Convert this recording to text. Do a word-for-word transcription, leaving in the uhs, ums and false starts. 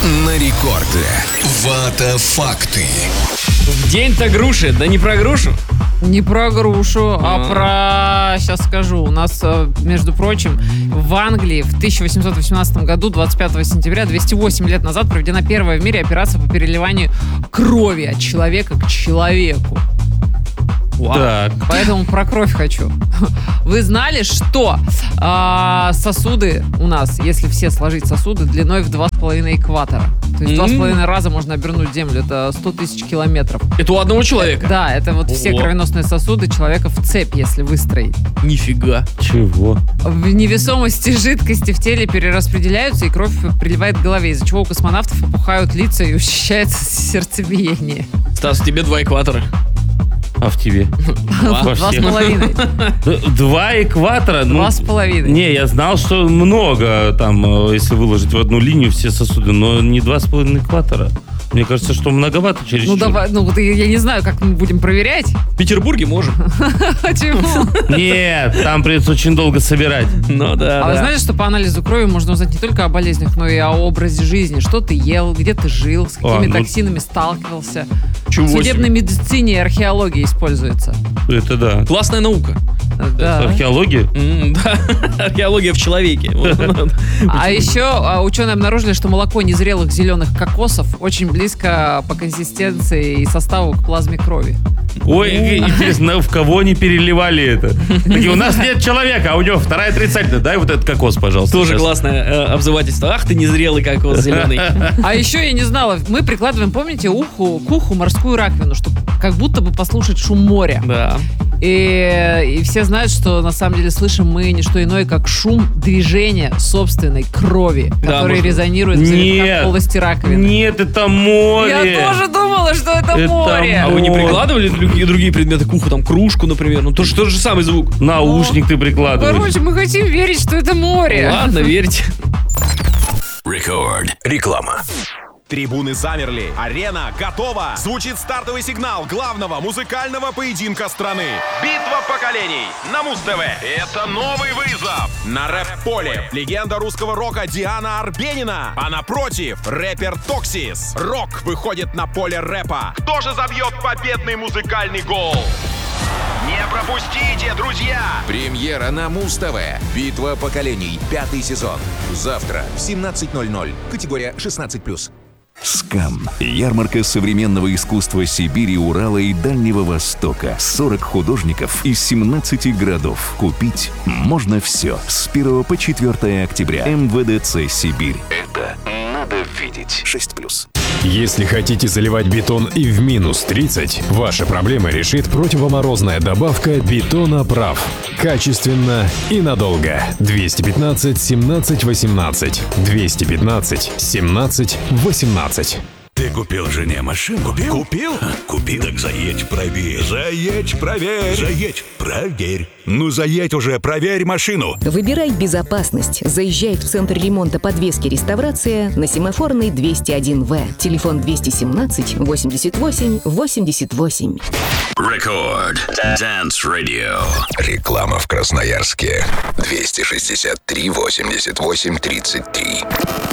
на рекорде. Вата факты. В день-то груши, да не про грушу. Не про грушу, а про... Сейчас скажу. У нас, между прочим, в Англии в тысяча восемьсот восемнадцатом году, двадцать пятого сентября, двести восемь лет назад, проведена первая в мире операция по переливанию крови от человека к человеку. Вау. Так. Поэтому про кровь хочу. Вы знали, что а, сосуды у нас, если все сложить сосуды, длиной в два с половиной экватора. То есть два с половиной раза можно обернуть Землю. Это сто тысяч километров. Это у одного человека? Да, это вот все Ого. кровеносные сосуды человека в цепь, если выстроить. Нифига. Чего? В невесомости жидкости в теле перераспределяются, и кровь приливает к голове, из-за чего у космонавтов опухают лица и учащается сердцебиение. Стас, тебе два экватора. А в тебе? Два. Во Два с всех? половиной. Два экватора? Ну, Два с половиной. Не, я знал, что много там, э, если выложить в одну линию все сосуды, но не два с половиной экватора. Мне кажется, что многовато через Ну давай, ну вот я не знаю, как мы будем проверять. В Петербурге можем. Почему? Нет, там придется очень долго собирать. Ну да, А вы да. знаете, что по анализу крови можно узнать не только о болезнях, но и о образе жизни. Что ты ел, где ты жил, с какими А, ну- токсинами сталкивался. Чего В судебной себе. медицине и археологии используется. Это да. Классная наука. Да. Археология? М, Да, археология в человеке. Вот. А еще а, ученые обнаружили, что молоко незрелых зеленых кокосов очень близко по консистенции и составу к плазме крови. Ой, интересно, в кого они переливали это? Такие, у нас нет человека, а у него вторая отрицательная. Дай вот этот кокос, пожалуйста. Тоже сейчас. классное э, обзывательство. Ах ты незрелый кокос зеленый. А еще я не знала, мы прикладываем, помните, уху, к уху морскую раковину, чтобы как будто бы послушать шум моря. Да. И, и все знают, что на самом деле слышим мы не что иное, как шум движения собственной крови, Да, который можно. резонирует в завитках Нет. полости раковины. Нет, это море. Я тоже думала, что это, Это море. А вы не Вот. прикладывали другие, другие предметы к уху, там кружку, например? Ну то же тот же самый звук. Наушник ты прикладываешь. Короче, мы хотим верить, что это море. Ладно, верьте. Рекорд. Реклама. Трибуны замерли, арена готова. Звучит стартовый сигнал главного музыкального поединка страны. Битва поколений на Муз-ТВ. Это новый вызов. На рэп-поле легенда русского рока Диана Арбенина. А напротив рэпер Токсис. Рок выходит на поле рэпа. Кто же забьет победный музыкальный гол? Не пропустите, друзья! Премьера на Муз-ТВ. Битва поколений. Пятый сезон. Завтра в семнадцать ноль ноль. Категория шестнадцать плюс. СКАМ. Ярмарка современного искусства Сибири, Урала и Дальнего Востока. сорок художников из семнадцати городов. Купить можно все. С первого по четвёртое октября. МВДЦ Сибирь. Это надо видеть. шесть плюс. Если хотите заливать бетон и в минус тридцать, ваши проблемы решит противоморозная добавка Бетоноправ. Качественно и надолго. двести пятнадцать семнадцать восемнадцать. двести пятнадцать семнадцать восемнадцать. Ты купил жене машину? Купил? Купил? Купил. Так заедь, проверь. Заедь, проверь. Заедь, проверь. Ну заедь уже, проверь машину. Выбирай безопасность. Заезжай в центр ремонта подвески «Реставрация» на Семафорной двести один В. Телефон двести семнадцать восемьдесят восемь восемьдесят восемь. Рекорд. Dance Radio. Реклама в Красноярске. двести шестьдесят три восемьдесят восемь тридцать три.